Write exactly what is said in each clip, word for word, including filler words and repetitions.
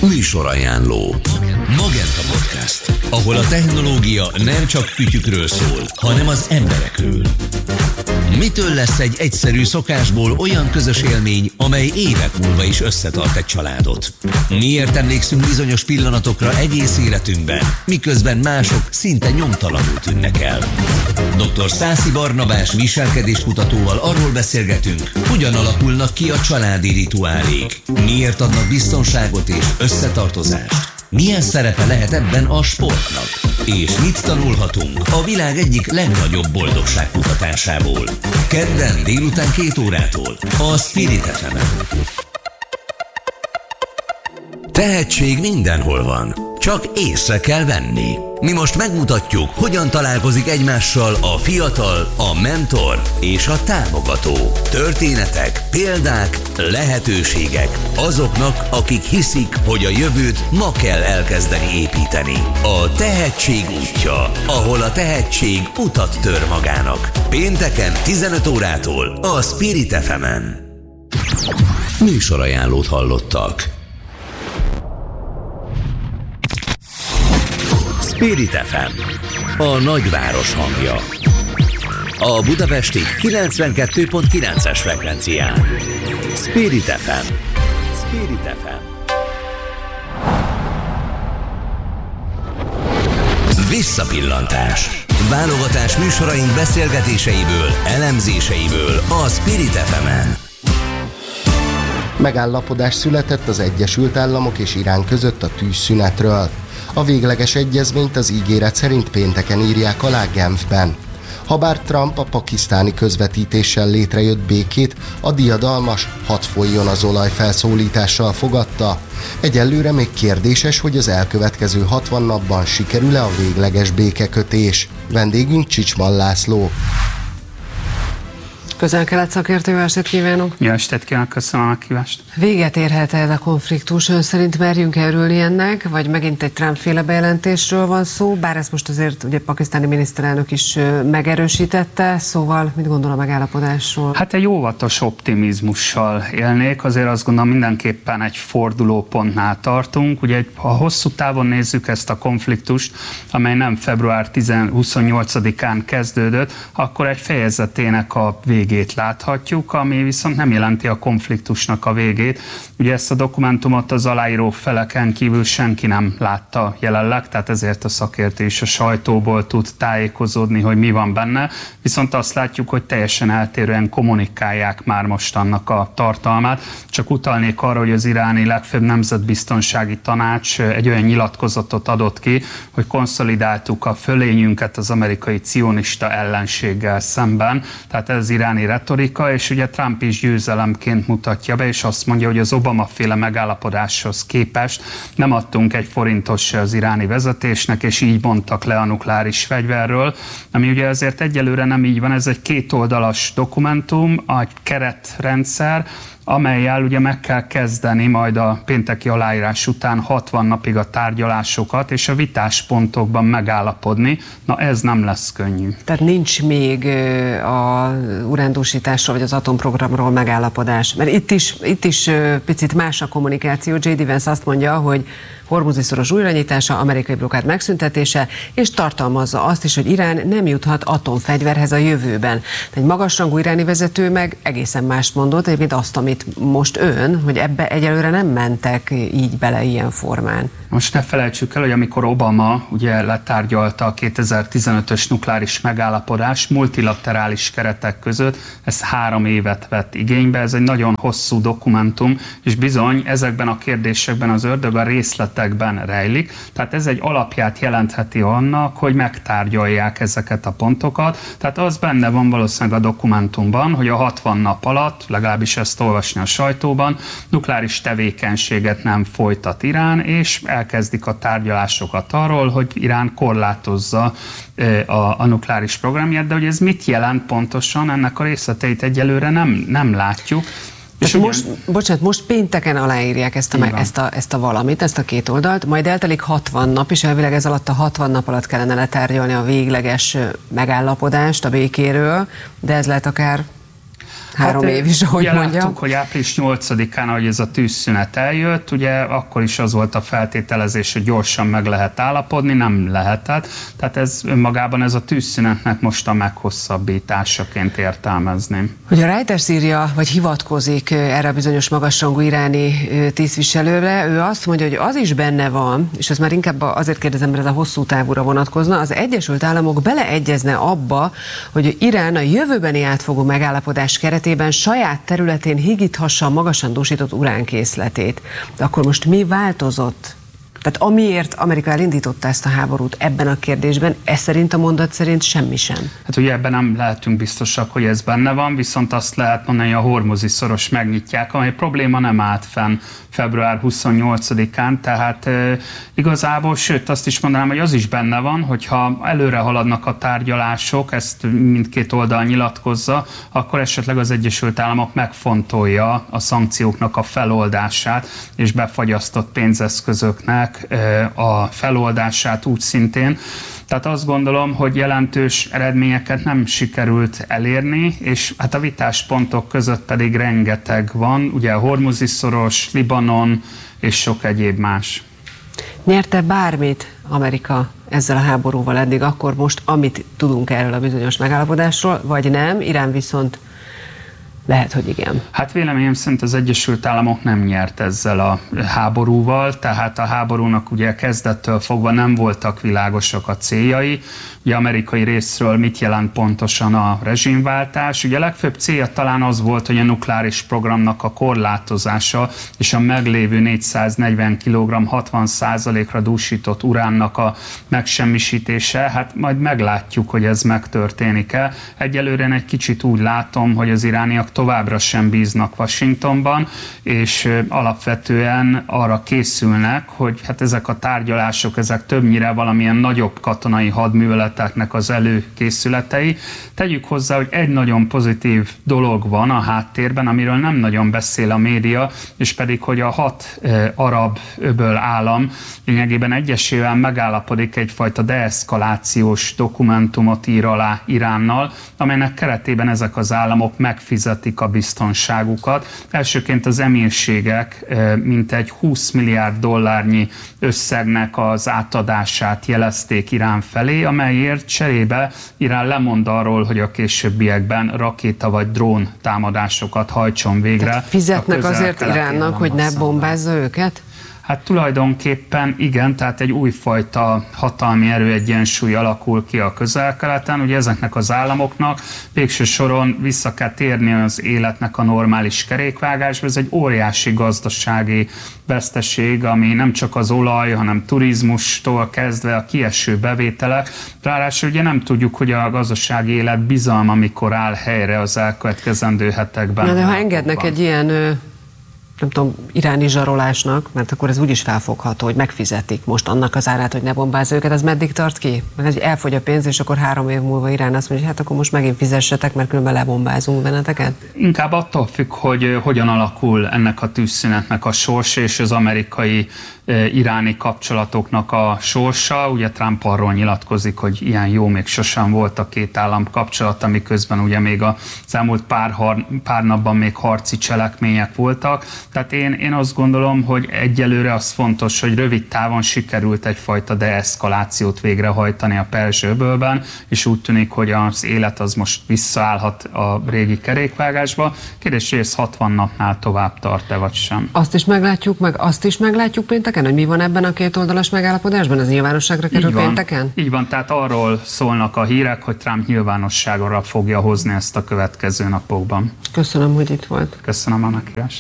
Műsorajánló. Magenta Podcast, ahol a technológia nem csak kütyükről szól, hanem az emberekről. Mitől lesz egy egyszerű szokásból olyan közös élmény, amely évek múlva is összetart egy családot? Miért emlékszünk bizonyos pillanatokra egész életünkben, miközben mások szinte nyomtalanul tűnnek el? doktor Szászi Barnabás viselkedéskutatóval arról beszélgetünk, hogyan alakulnak ki a családi rituálék, miért adnak biztonságot és összetartozást, milyen szerepe lehet ebben a sportnak, és mit tanulhatunk a világ egyik legnagyobb boldogságkutatásából. Kedden délután két órától a Spirit ef emen. Tehetség mindenhol van, csak észre kell venni. Mi most megmutatjuk, hogyan találkozik egymással a fiatal, a mentor és a támogató. Történetek, példák, lehetőségek azoknak, akik hiszik, hogy a jövőt ma kell elkezdeni építeni. A tehetség útja, ahol a tehetség utat tör magának. Pénteken tizenöt órától a Spirit ef emen. Műsorajánlót hallottak. Spirit ef em, a nagyváros hangja. A budapesti kilencvenkettő pont kilences frekvencián. Spirit ef em. Spirit ef em. Visszapillantás. Válogatás műsoraink beszélgetéseiből, elemzéseiből a Spirit ef emen. Megállapodás született az Egyesült Államok és Irán között a tűzszünetről. A végleges egyezményt az ígéret szerint pénteken írják alá Genfben. Habár Trump a pakisztáni közvetítéssel létrejött békét a diadalmas hadd folyjon az olaj felszólítással fogadta. Egyelőre még kérdéses, hogy az elkövetkező hatvan napban sikerül-e a végleges békekötés. Vendégünk Csicsman László. Közel-kelet szakértő, jó estét kívánok! Jó estét kívánok, köszönöm a kívást! Véget érhet ez a konfliktus? Ön szerint merjünk örülni ennek, vagy megint egy Trump-féle bejelentésről van szó, bár ezt most azért ugye pakisztáni miniszterelnök is megerősítette, szóval mit gondol a megállapodásról? Hát egy óvatos optimizmussal élnék, azért azt gondolom mindenképpen egy fordulópontnál tartunk. Ugye ha hosszú távon nézzük ezt a konfliktust, amely nem február huszonnyolcadikán kezdődött, akkor egy fejezetének a végét láthatjuk, ami viszont nem jelenti a konfliktusnak a végét. Ugye ezt a dokumentumot az aláíró feleken kívül senki nem látta jelenleg, tehát ezért a szakértő is a sajtóból tud tájékozódni, hogy mi van benne, viszont azt látjuk, hogy teljesen eltérően kommunikálják már most annak a tartalmát. Csak utalnék arra, hogy az iráni legfőbb nemzetbiztonsági tanács egy olyan nyilatkozatot adott ki, hogy konszolidáltuk a fölényünket az amerikai cionista ellenséggel szemben, tehát ez iráni retorika, és ugye Trump is győzelemként mutatja be, és azt mondja, hogy az Obama-féle megállapodáshoz képest nem adtunk egy forintot se az iráni vezetésnek, és így mondtak le a nukleáris fegyverről, ami ugye azért egyelőre nem így van, ez egy kétoldalas dokumentum, egy keretrendszer, amellyel ugye meg kell kezdeni majd a pénteki aláírás után hatvan napig a tárgyalásokat, és a vitáspontokban megállapodni. Na ez nem lesz könnyű. Tehát nincs még a urándúsításról vagy az atomprogramról megállapodás. Mert itt is, itt is picit más a kommunikáció. jé dé Vance azt mondja, hogy Hormuzi szoros újranyitása, amerikai blokkád megszüntetése, és tartalmazza azt is, hogy Irán nem juthat atomfegyverhez a jövőben. Egy magasrangú iráni vezető meg egészen mást mondott, egyébként azt, amit most ön, hogy ebbe egyelőre nem mentek így bele ilyen formán. Most ne felejtsük el, hogy amikor Obama ugye letárgyalta a kétezer-tizenötös nukleáris megállapodás multilaterális keretek között, ez három évet vett igénybe, ez egy nagyon hosszú dokumentum, és bizony ezekben a kérdésekben az ördög a részletekben rejlik, tehát ez egy alapját jelentheti annak, hogy megtárgyalják ezeket a pontokat, tehát az benne van valószínűleg a dokumentumban, hogy a hatvan nap alatt, legalábbis ezt olvasni a sajtóban, nukleáris tevékenységet nem folytat Irán, és elkezdik a tárgyalásokat arról, hogy Irán korlátozza a, a nukleáris programját, de hogy ez mit jelent pontosan, ennek a részleteit egyelőre nem, nem látjuk. És most, ugyan... bocsánat, most pénteken aláírják ezt a, ezt, a, ezt a valamit, ezt a két oldalt, majd eltelik hatvan nap, és elvileg ez alatt a hatvan nap alatt kellene letárgyalni a végleges megállapodást a békéről, de ez lehet akár három hát, év is, ahogy mondja. Láttuk, hogy április nyolcadikán, ahogy ez a tűzszünet eljött, ugye akkor is az volt a feltételezés, hogy gyorsan meg lehet állapodni, nem lehetett. Tehát ez önmagában ez a tűzszünetnek most a meghosszabbításaként értelmezni. Hogy a Reuters írja, vagy hivatkozik erre a bizonyos magasrangú iráni tisztviselőre, ő azt mondja, hogy az is benne van, és ez már inkább azért kérdezem, mert ez a hosszú távúra vonatkozna, az Egyesült Államok beleegyezne abba, hogy Irán a jövőbeni átfogó megállapodás keretében saját területén higíthassa a magasan dúsított uránkészletét. De akkor most mi változott? Tehát amiért Amerika elindította ezt a háborút ebben a kérdésben, ez szerint a mondat szerint semmi sem. Hát ugye ebben nem lehetünk biztosak, hogy ez benne van, viszont azt lehet mondani, hogy a hormuzi szoros megnyitják, amely probléma nem állt fenn február huszonnyolcadikán, tehát e, igazából, sőt azt is mondanám, hogy az is benne van, hogyha előre haladnak a tárgyalások, ezt mindkét oldal nyilatkozza, akkor esetleg az Egyesült Államok megfontolja a szankcióknak a feloldását, és befagyasztott pénzeszközöknek e, a feloldását úgy szintén. Tehát azt gondolom, hogy jelentős eredményeket nem sikerült elérni, és hát a vitáspontok között pedig rengeteg van, ugye a hormuzi szoros, Libanon és sok egyéb más. Nyerte bármit Amerika ezzel a háborúval eddig, akkor most, amit tudunk erről a bizonyos megállapodásról, vagy nem, Irán viszont lehet, hogy igen. Hát véleményem szerint az Egyesült Államok nem nyert ezzel a háborúval, tehát a háborúnak ugye kezdettől fogva nem voltak világosak a céljai. Ugye amerikai részről mit jelent pontosan a rezsimváltás? Ugye a legfőbb célja talán az volt, hogy a nukleáris programnak a korlátozása és a meglévő négyszáznegyven kilogramm hatvan százalékra dúsított uránnak a megsemmisítése. Hát majd meglátjuk, hogy ez megtörténik-e. Egyelőre egy kicsit úgy látom, hogy az irániak továbbra sem bíznak Washingtonban, és alapvetően arra készülnek, hogy hát ezek a tárgyalások, ezek többnyire valamilyen nagyobb katonai hadműveleteknek az előkészületei. Tegyük hozzá, hogy egy nagyon pozitív dolog van a háttérben, amiről nem nagyon beszél a média, és pedig, hogy a hat eh, arab öböl állam lényegében egyesével megállapodik, egyfajta deeszkalációs dokumentumot ír alá Iránnal, amelynek keretében ezek az államok megfizetik a biztonságukat. Elsőként az emírségek mintegy húsz milliárd dollárnyi összegnek az átadását jelezték Irán felé, amelyért cserébe Irán lemond arról, hogy a későbbiekben rakéta vagy drón támadásokat hajtson végre. Tehát fizetnek azért Iránnak, hogy ne bombázza őket? Hát tulajdonképpen igen, tehát egy újfajta hatalmi erőegyensúly alakul ki a Közel-Keleten. Ugye ezeknek az államoknak végső soron vissza kell térni az életnek a normális kerékvágásba. Ez egy óriási gazdasági veszteség, ami nem csak az olaj, hanem turizmustól kezdve a kieső bevételek. Ráadásul ugye nem tudjuk, hogy a gazdasági élet bizalma mikor áll helyre az elkövetkezendő hetekben. Na de ha engednek egy ilyen nem tudom, iráni zsarolásnak, mert akkor ez úgyis felfogható, hogy megfizetik most annak az árát, hogy ne bombázza őket, az meddig tart ki? Mert elfogy a pénz, és akkor három év múlva Irán azt mondja, hogy hát akkor most megint fizessetek, mert különben lebombázunk benneteket? Inkább attól függ, hogy hogyan alakul ennek a tűzszünetnek a sorsa, és az amerikai iráni kapcsolatoknak a sorsa. Ugye Trump arról nyilatkozik, hogy ilyen jó még sosem volt a két állam kapcsolata, miközben ugye még az elmúlt pár, har, pár napban még harci cselekmények voltak. Tehát én, én azt gondolom, hogy egyelőre az fontos, hogy rövid távon sikerült egyfajta deeszkalációt végrehajtani a Perzs-öbölben, és úgy tűnik, hogy az élet az most visszaállhat a régi kerékvágásba. Kérdés, hogy ez hatvan napnál tovább tart-e, vagy sem. Azt is meglátjuk, meg azt is meglátjuk pénteken, hogy mi van ebben a két oldalas megállapodásban? Ez nyilvánosságra kerül így van, pénteken? Így van, tehát arról szólnak a hírek, hogy Trump nyilvánosságra fogja hozni ezt a következő napokban. Köszönöm, hogy itt volt. Köszönöm a meghívást.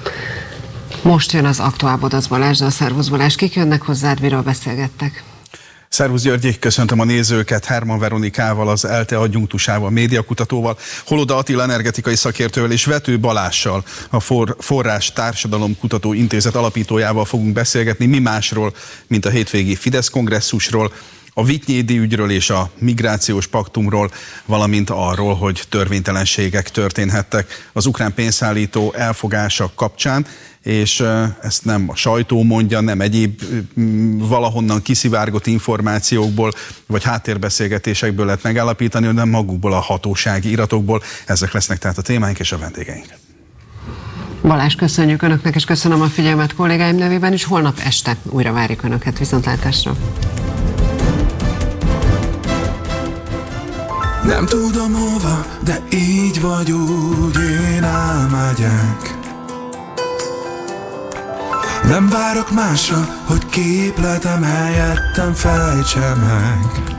Most jön az Aktuál Bodac Balázsral. Szervusz Balázs, kik jönnek hozzád, miről beszélgettek? Szervusz Györgyi, köszöntöm a nézőket, Herman Veronikával, az ELTE adjunktusával, médiakutatóval, Holoda Attila energetikai szakértővel és Vető Balással, a For- Forrás Társadalomkutató Intézet alapítójával fogunk beszélgetni, mi másról, mint a hétvégi Fidesz kongresszusról, a Vitynyédi ügyről és a migrációs paktumról, valamint arról, hogy törvénytelenségek történhettek az ukrán pénzszállító elfogása kapcsán, és ezt nem a sajtó mondja, nem egyéb valahonnan kiszivárgott információkból, vagy háttérbeszélgetésekből lehet megállapítani, hanem magukból a hatósági iratokból. Ezek lesznek tehát a témáink és a vendégeink. Balázs, köszönjük Önöknek, és köszönöm a figyelmet kollégáim nevében is. Holnap este újra várjuk Önöket, viszontlátásra. Nem tudom hova, de így vagy úgy én elmegyek. Nem várok másra, hogy képletem helyettem fejtse meg.